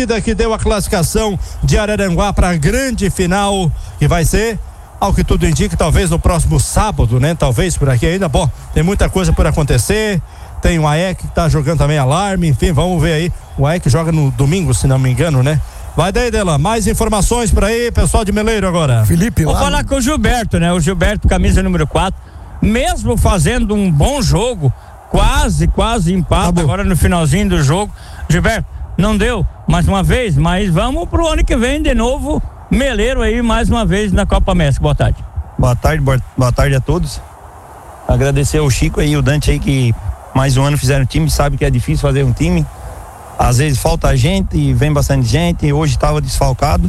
partida que deu a classificação de Araranguá para a grande final, que vai ser, ao que tudo indica, talvez no próximo sábado, né? Talvez por aqui ainda. Bom, tem muita coisa por acontecer. Tem o AEC que tá jogando também alarme, enfim, vamos ver aí. O AEC joga no domingo, se não me engano, né? Vai daí, Delan, mais informações por aí, pessoal de Meleiro agora. Felipe, vou falar com o Gilberto, né? O Gilberto, camisa número 4, mesmo fazendo um bom jogo, quase empata agora no finalzinho do jogo. Gilberto, não deu mais uma vez, mas vamos pro ano que vem de novo, Meleiro aí mais uma vez na Copa Mestre. Boa tarde. Boa tarde a todos. Agradecer ao Chico aí, o Dante aí que mais um ano fizeram time, sabe que é difícil fazer um time. Às vezes falta gente, vem bastante gente, hoje estava desfalcado,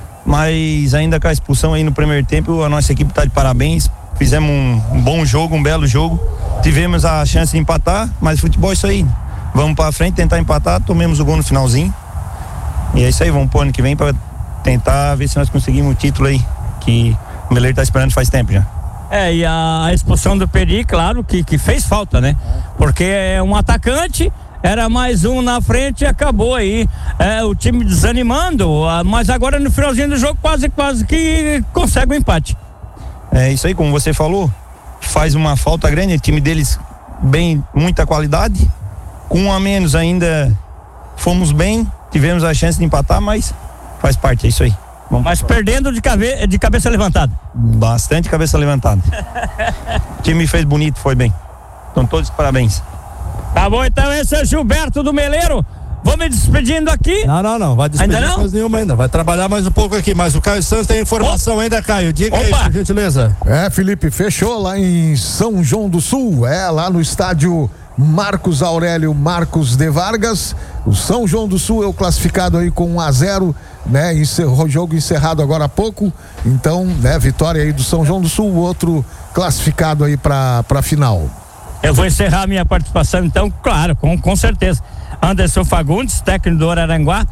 mas ainda com a expulsão aí no primeiro tempo, a nossa equipe está de parabéns, fizemos um bom jogo, um belo jogo, tivemos a chance de empatar, mas futebol é isso aí, vamos para frente, tentar empatar, tomemos o gol no finalzinho, e é isso aí, vamos pro ano que vem para tentar ver se nós conseguimos o título aí, que o Meleiro está esperando faz tempo já. E a expulsão do Peri, claro que fez falta, né? Porque é um atacante, era mais um na frente e acabou aí o time desanimando, mas agora no finalzinho do jogo quase que consegue o empate. É isso aí, como você falou, faz uma falta grande, o time deles muita qualidade, com um a menos ainda fomos bem, tivemos a chance de empatar, mas faz parte, é isso aí. Mas perdendo de cabeça levantada. Bastante cabeça levantada. O time fez bonito, foi bem. Então todos parabéns. Tá bom, então esse é o Gilberto do Meleiro. Vou me despedindo aqui. Não, vai despedir ainda não? Mais nenhuma ainda, vai trabalhar mais um pouco aqui, mas o Caio Santos tem informação ainda, Caio, diga aí, por gentileza. Felipe, fechou lá em São João do Sul, lá no estádio Marcos Aurélio Marcos de Vargas. O São João do Sul é o classificado aí com 1-0, né? Encerrou o jogo encerrado agora há pouco. Então, né, vitória aí do São João do Sul, o outro classificado aí pra final. Eu vou encerrar a minha participação, então, claro, com certeza. Anderson Fagundes, técnico do Araranguá.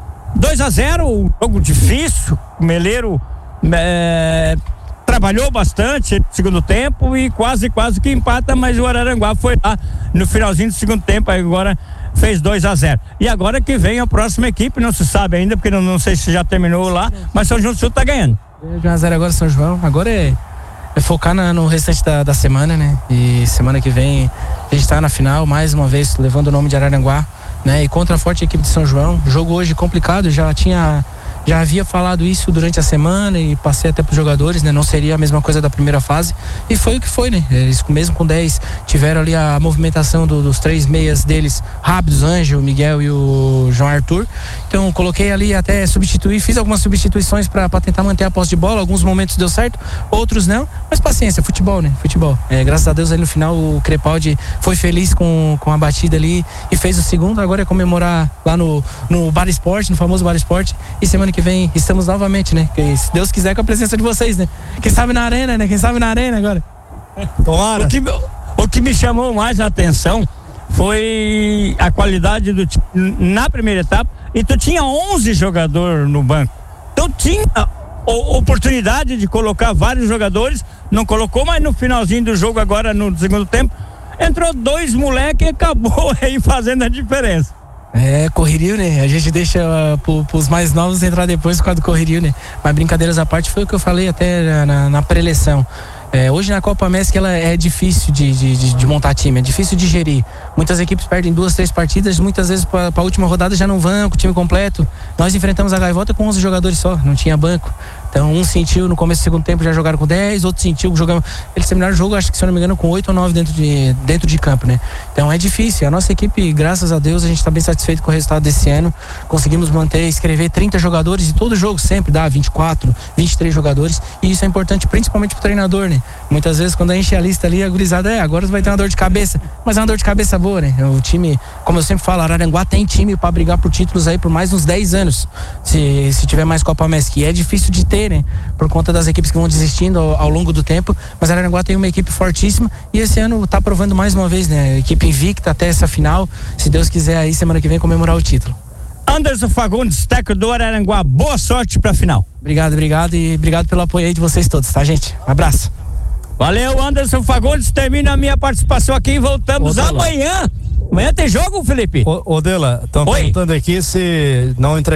2-0, jogo difícil. O Meleiro trabalhou bastante no segundo tempo e quase que empata, mas o Araranguá foi lá no finalzinho do segundo tempo, aí agora fez 2-0. E agora que vem a próxima equipe, não se sabe ainda, porque não sei se já terminou lá, mas São João do Sul tá ganhando. 1-0 agora São João, agora é focar no restante da semana, né? E semana que vem a gente tá na final, mais uma vez, levando o nome de Araranguá, né? E contra a forte equipe de São João, jogo hoje complicado, já havia falado isso durante a semana e passei até para os jogadores, né? Não seria a mesma coisa da primeira fase e foi o que foi, né? Eles mesmo com 10 tiveram ali a movimentação dos 3 meias deles rápidos, Ângelo, Miguel e o João Arthur. Então coloquei ali até substituir, fiz algumas substituições para tentar manter a posse de bola. Alguns momentos deu certo, outros não, mas paciência, futebol, né? Futebol. Graças a Deus aí no final o Crepaldi foi feliz com a batida ali e fez o segundo. Agora é comemorar lá no Bar Esporte, no famoso Bar Esporte, e semana que vem estamos novamente, né? Que, se Deus quiser, com a presença de vocês, né? Quem sabe na arena, né? Quem sabe na arena agora. O que me chamou mais a atenção foi a qualidade do time na primeira etapa, e tu tinha 11 jogadores no banco. Então tinha oportunidade de colocar vários jogadores, não colocou, mas no finalzinho do jogo agora, no segundo tempo, entrou 2 moleques e acabou aí fazendo a diferença. Correrio, né? A gente deixa pros mais novos entrar depois por causa do correrio, né? Mas brincadeiras à parte, foi o que eu falei até na pré-eleição. Hoje na Copa Mestre ela é difícil de montar time, é difícil de gerir. Muitas equipes perdem 2, 3 partidas, muitas vezes para a última rodada já não vão com o time completo. Nós enfrentamos a Gaivota com 11 jogadores só, não tinha banco. Então um sentiu no começo do segundo tempo já jogaram com 10, outro sentiu que jogaram. Eles terminaram o jogo, acho que se eu não me engano, com 8 ou 9 dentro de campo, né? Então é difícil. A nossa equipe, graças a Deus, a gente está bem satisfeito com o resultado desse ano. Conseguimos escrever 30 jogadores e todo jogo sempre dá 24, 23 jogadores. E isso é importante principalmente pro treinador, né? Muitas vezes quando a gente enche a lista ali, a gurizada, agora vai ter uma dor de cabeça. Mas é uma dor de cabeça boa, né? O time, como eu sempre falo, Araranguá tem time para brigar por títulos aí por mais uns 10 anos. Se tiver mais Copa Mestre, que é difícil de ter, né? Por conta das equipes que vão desistindo ao longo do tempo, mas Araranguá tem uma equipe fortíssima e esse ano tá provando mais uma vez, né? Equipe invicta até essa final, se Deus quiser aí semana que vem comemorar o título. Anderson Fagundes, técnico do Araranguá, boa sorte pra final. Obrigado e obrigado pelo apoio aí de vocês todos, tá, gente? Um abraço. Valeu, Anderson Fagundes, termina a minha participação aqui e voltamos amanhã. Amanhã tem jogo, Felipe? Ô Dela, estão perguntando aqui se não